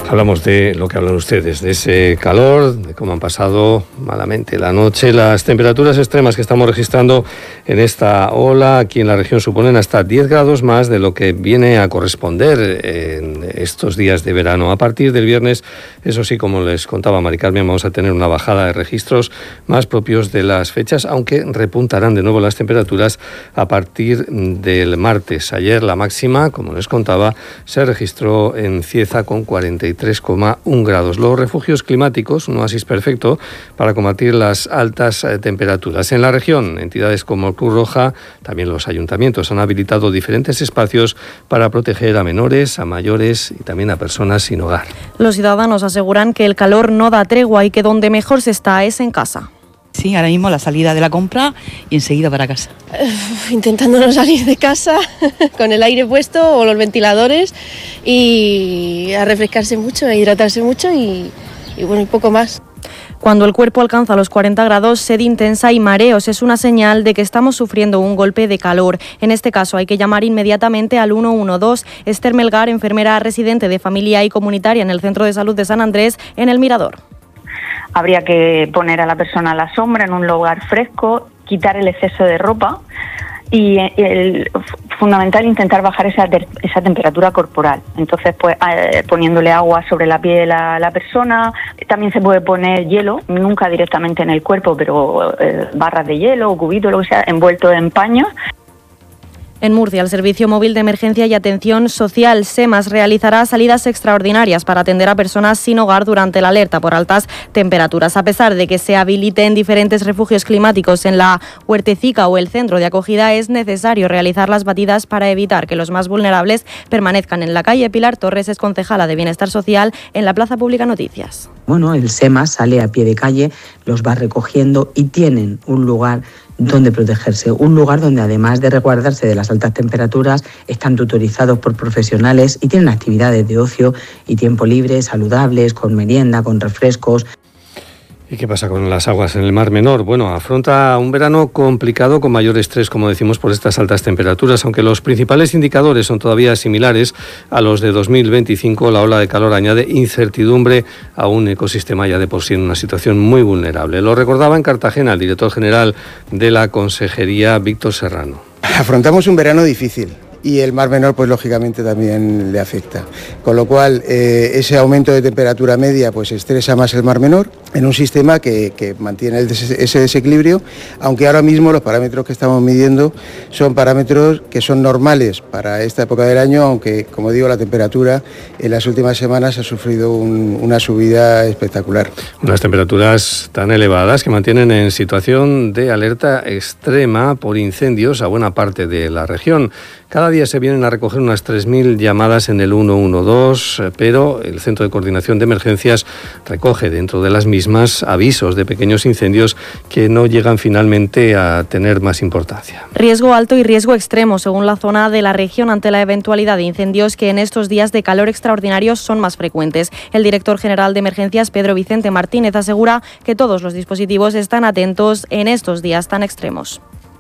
Hablamos de lo que hablan ustedes, de ese calor, de cómo han pasado malamente la noche. Las temperaturas extremas que estamos registrando en esta ola aquí en la región suponen hasta 10 grados más de lo que viene a corresponder en estos días de verano. A partir del viernes, eso sí, como les contaba Mari Carmen, vamos a tener una bajada de registros más propios de las fechas, aunque repuntarán de nuevo las temperaturas a partir del martes. Ayer la máxima, como les contaba, se registró en Cieza con 43,1 grados. Los refugios climáticos, un oasis perfecto para combatir las altas temperaturas. En la región, entidades como Cruz Roja, también los ayuntamientos han habilitado diferentes espacios para proteger a menores, a mayores y también a personas sin hogar. Los ciudadanos aseguran que el calor no da tregua y que donde mejor se está es en casa. Sí, ahora mismo la salida de la compra y enseguida para casa. Intentando no salir de casa con el aire puesto o los ventiladores y a refrescarse mucho, a hidratarse mucho y poco más. Cuando el cuerpo alcanza los 40 grados, sed intensa y mareos es una señal de que estamos sufriendo un golpe de calor. En este caso hay que llamar inmediatamente al 112. Esther Melgar, enfermera residente de familia y comunitaria en el Centro de Salud de San Andrés, en El Mirador. Habría que poner a la persona a la sombra en un lugar fresco, quitar el exceso de ropa y fundamental intentar bajar esa temperatura corporal. Entonces, pues poniéndole agua sobre la piel a la persona. También se puede poner hielo, nunca directamente en el cuerpo, pero barras de hielo o cubitos, lo que sea, envuelto en paños. En Murcia, el Servicio Móvil de Emergencia y Atención Social, SEMAS, realizará salidas extraordinarias para atender a personas sin hogar durante la alerta por altas temperaturas. A pesar de que se habiliten diferentes refugios climáticos en la Huertecica o el centro de acogida, es necesario realizar las batidas para evitar que los más vulnerables permanezcan en la calle. Pilar Torres es concejala de Bienestar Social en la Plaza Pública Noticias. Bueno, el SEMAS sale a pie de calle, los va recogiendo y tienen un lugar donde protegerse, un lugar donde además de resguardarse de las altas temperaturas están tutorizados por profesionales y tienen actividades de ocio y tiempo libre, saludables, con merienda, con refrescos. ¿Y qué pasa con las aguas en el Mar Menor? Bueno, afronta un verano complicado con mayor estrés, como decimos, por estas altas temperaturas. Aunque los principales indicadores son todavía similares a los de 2025, la ola de calor añade incertidumbre a un ecosistema ya de por sí en una situación muy vulnerable. Lo recordaba en Cartagena el director general de la Consejería, Víctor Serrano. Afrontamos un verano difícil. Y el Mar Menor, pues lógicamente también le afecta. Con lo cual, ese aumento de temperatura media, pues estresa más el Mar Menor en un sistema que mantiene ese desequilibrio, aunque ahora mismo los parámetros que estamos midiendo son parámetros que son normales para esta época del año, aunque, como digo, la temperatura en las últimas semanas ha sufrido una subida espectacular. Unas temperaturas tan elevadas que mantienen en situación de alerta extrema por incendios a buena parte de la región. Cada día se vienen a recoger unas 3.000 llamadas en el 112, pero el Centro de Coordinación de Emergencias recoge dentro de las mismas avisos de pequeños incendios que no llegan finalmente a tener más importancia. Riesgo alto y riesgo extremo, según la zona de la región, ante la eventualidad de incendios que en estos días de calor extraordinarios son más frecuentes. El director general de Emergencias, Pedro Vicente Martínez, asegura que todos los dispositivos están atentos en estos días tan extremos.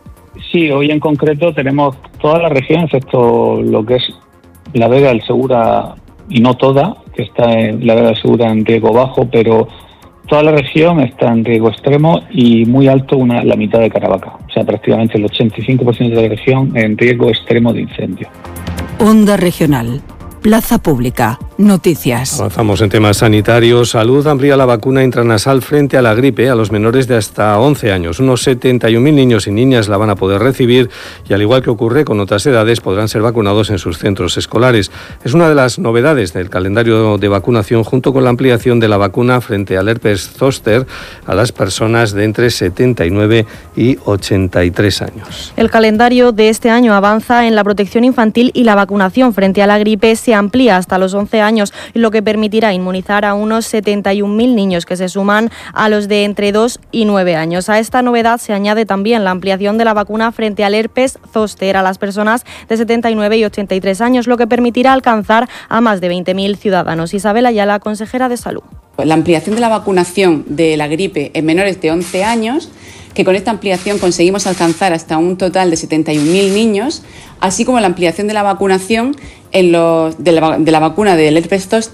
Sí, hoy en concreto tenemos toda la región, excepto lo que es la Vega del Segura, y no toda, que está en la Vega del Segura en riesgo bajo, pero toda la región está en riesgo extremo y muy alto la mitad de Caravaca. O sea, prácticamente el 85% de la región en riesgo extremo de incendio. Onda Regional. Plaza Pública. Noticias. Avanzamos en temas sanitarios. Salud amplía la vacuna intranasal frente a la gripe a los menores de hasta 11 años. Unos 71.000 niños y niñas la van a poder recibir y, al igual que ocurre con otras edades, podrán ser vacunados en sus centros escolares. Es una de las novedades del calendario de vacunación, junto con la ampliación de la vacuna frente al herpes zóster a las personas de entre 79 y 83 años. El calendario de este año avanza en la protección infantil y la vacunación frente a la gripe se amplía hasta los 11 años, lo que permitirá inmunizar a unos 71.000 niños que se suman a los de entre 2 y 9 años. A esta novedad se añade también la ampliación de la vacuna frente al herpes zóster a las personas de 79 y 83 años, lo que permitirá alcanzar a más de 20.000 ciudadanos. Isabel Ayala, consejera de Salud. La ampliación de la vacunación de la gripe en menores de 11 años, que con esta ampliación conseguimos alcanzar hasta un total de 71.000 niños, así como la ampliación de la vacunación de la vacuna del herpes zóster